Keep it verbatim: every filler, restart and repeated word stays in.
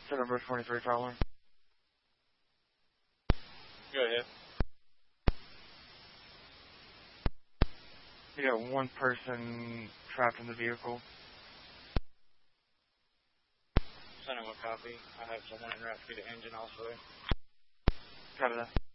November twenty-three traveler. Go ahead. You got one person trapped in the vehicle. Send him a copy. I have someone in route to the engine also. Copy that.